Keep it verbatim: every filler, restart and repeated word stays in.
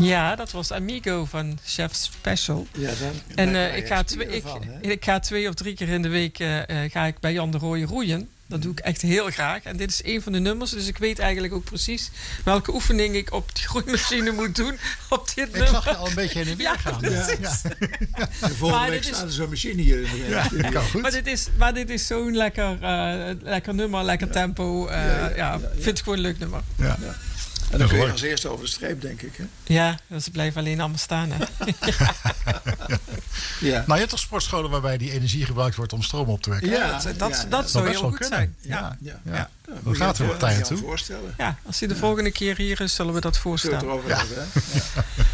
Ja, dat was Amigo van Chef Special. Ja, dan, en daar uh, ga je ik, ga twee, spieren ik, van, hè? ik ga twee of drie keer in de week uh, uh, ga ik bij Jan de Rooij roeien. Dat doe ik echt heel graag. En dit is een van de nummers. Dus ik weet eigenlijk ook precies welke oefening ik op die groeimachine moet doen. Op dit ik nummer. zag je al een beetje heen en weer Ja, gaan. Ja. Ja. De volgende Maar week dit is- staat er zo'n machine hier in de Ja, studio. kan goed. Maar dit is, maar dit is zo'n lekker, uh, lekker nummer, lekker tempo. Uh, Ja, ja, ja, ja, ja. vind het gewoon een leuk nummer. Ja. Ja. En dan kun je Leuk. als eerste over de streep, denk ik. Hè? Ja, dus ze blijven alleen allemaal staan. Hè. Ja. Nou, je hebt toch sportscholen waarbij die energie gebruikt wordt om stroom op te wekken? Ja. dat dat, ja, dat ja. zou best heel wel goed kunnen. zijn. Ja. Ja. Ja. Ja. Ja, Hoe gaat het moet op je tijd je toe? voorstellen. Ja, als hij de volgende keer hier is, zullen we dat Zullen we het voorstellen. erover Ja. hebben, hè? Ja.